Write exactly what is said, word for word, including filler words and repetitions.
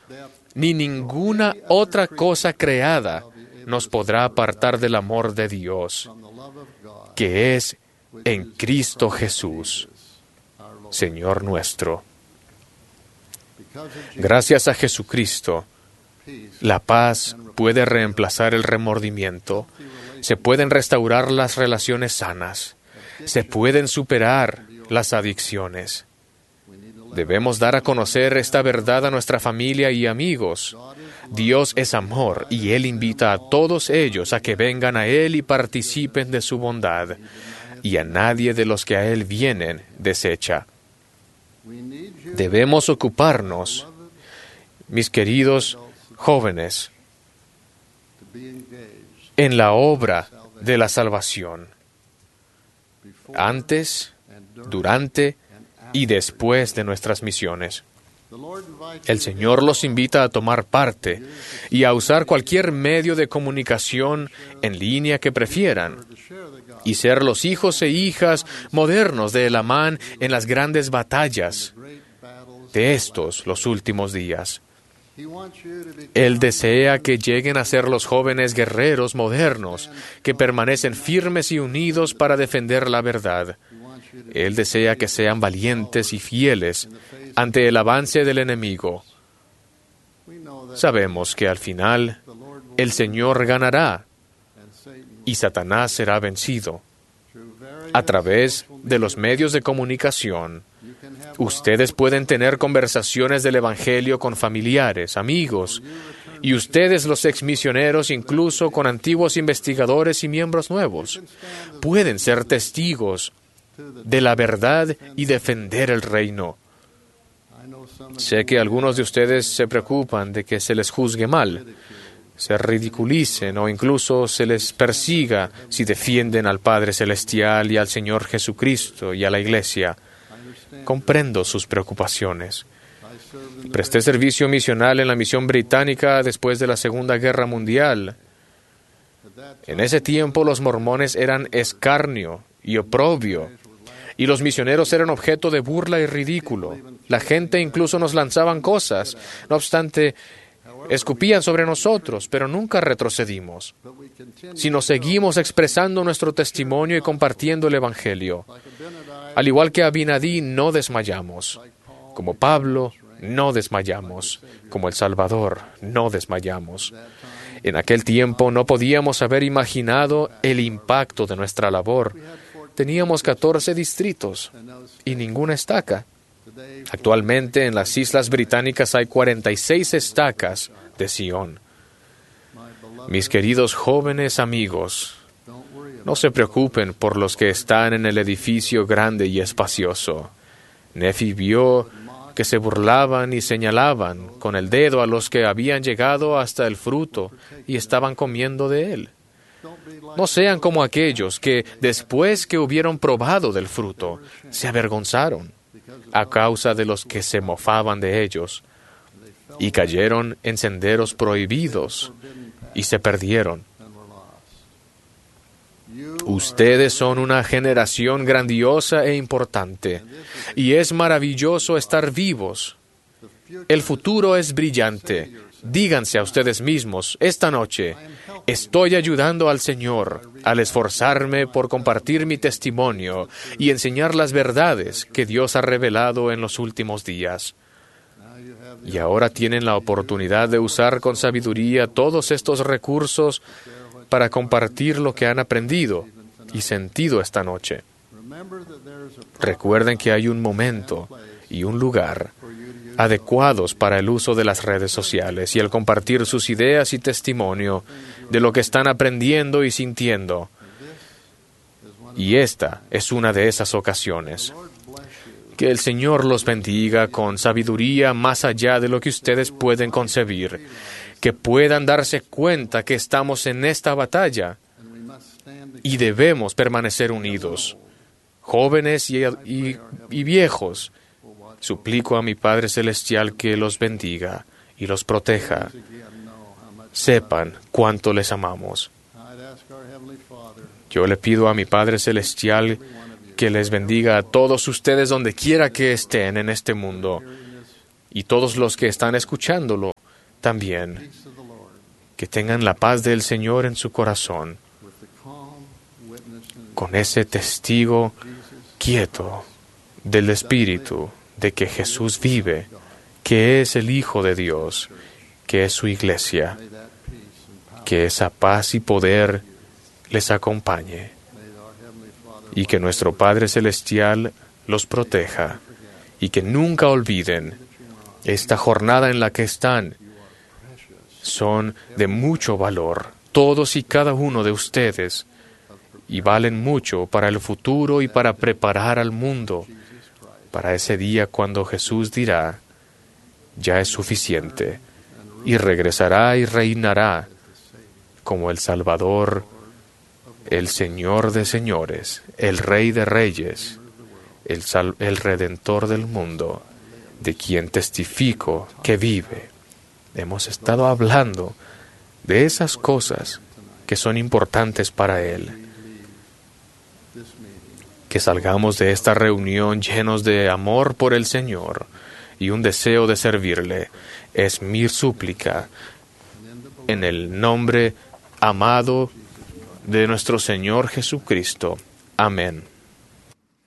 ni ninguna otra cosa creada nos podrá apartar del amor de Dios, que es en Cristo Jesús, Señor nuestro. Gracias a Jesucristo, la paz puede reemplazar el remordimiento, se pueden restaurar las relaciones sanas, se pueden superar las adicciones. Debemos dar a conocer esta verdad a nuestra familia y amigos. Dios es amor y Él invita a todos ellos a que vengan a Él y participen de su bondad, y a nadie de los que a Él vienen desecha. Debemos ocuparnos, mis queridos jóvenes, en la obra de la salvación, antes, durante y después de nuestras misiones. El Señor los invita a tomar parte y a usar cualquier medio de comunicación en línea que prefieran, y ser los hijos e hijas modernos de Elamán en las grandes batallas de estos, los últimos días. Él desea que lleguen a ser los jóvenes guerreros modernos que permanecen firmes y unidos para defender la verdad. Él desea que sean valientes y fieles ante el avance del enemigo. Sabemos que al final el Señor ganará y Satanás será vencido. A través de los medios de comunicación, ustedes pueden tener conversaciones del Evangelio con familiares, amigos, y ustedes, los exmisioneros, incluso con antiguos investigadores y miembros nuevos, pueden ser testigos de la verdad y defender el reino. Sé que algunos de ustedes se preocupan de que se les juzgue mal, se ridiculicen o incluso se les persiga si defienden al Padre Celestial y al Señor Jesucristo y a la Iglesia. Comprendo sus preocupaciones. Presté servicio misional en la misión británica después de la Segunda Guerra Mundial. En ese tiempo los mormones eran escarnio y oprobio, y los misioneros eran objeto de burla y ridículo. La gente incluso nos lanzaban cosas. No obstante, escupían sobre nosotros, pero nunca retrocedimos, sino seguimos expresando nuestro testimonio y compartiendo el Evangelio. Al igual que Abinadí, no desmayamos. Como Pablo, no desmayamos. Como el Salvador, no desmayamos. En aquel tiempo no podíamos haber imaginado el impacto de nuestra labor. Teníamos catorce distritos y ninguna estaca. Actualmente en las Islas Británicas hay cuarenta y seis estacas de Sion. Mis queridos jóvenes amigos, no se preocupen por los que están en el edificio grande y espacioso. Nefi vio que se burlaban y señalaban con el dedo a los que habían llegado hasta el fruto y estaban comiendo de él. No sean como aquellos que, después que hubieron probado del fruto, se avergonzaron a causa de los que se mofaban de ellos, y cayeron en senderos prohibidos y se perdieron. Ustedes son una generación grandiosa e importante, y es maravilloso estar vivos. El futuro es brillante. Díganse a ustedes mismos esta noche: estoy ayudando al Señor al esforzarme por compartir mi testimonio y enseñar las verdades que Dios ha revelado en los últimos días. Y ahora tienen la oportunidad de usar con sabiduría todos estos recursos para compartir lo que han aprendido y sentido esta noche. Recuerden que hay un momento y un lugar adecuados para el uso de las redes sociales y el compartir sus ideas y testimonio de lo que están aprendiendo y sintiendo. Y esta es una de esas ocasiones. Que el Señor los bendiga con sabiduría más allá de lo que ustedes pueden concebir, que puedan darse cuenta que estamos en esta batalla y debemos permanecer unidos, jóvenes y, y, y viejos. Suplico a mi Padre Celestial que los bendiga y los proteja. Sepan cuánto les amamos. Yo le pido a mi Padre Celestial que les bendiga a todos ustedes donde quiera que estén en este mundo y todos los que están escuchándolo también, que tengan la paz del Señor en su corazón, con ese testigo quieto del Espíritu de que Jesús vive, que es el Hijo de Dios, que es su iglesia. Que esa paz y poder les acompañe y que nuestro Padre Celestial los proteja y que nunca olviden esta jornada en la que están. Son de mucho valor, todos y cada uno de ustedes, y valen mucho para el futuro y para preparar al mundo para ese día cuando Jesús dirá, ya es suficiente, y regresará y reinará como el Salvador, el Señor de señores, el Rey de reyes, el, sal- el Redentor del mundo, de quien testifico que vive. Hemos estado hablando de esas cosas que son importantes para Él. Que salgamos de esta reunión llenos de amor por el Señor y un deseo de servirle. Es mi súplica en el nombre amado de nuestro Señor Jesucristo. Amén.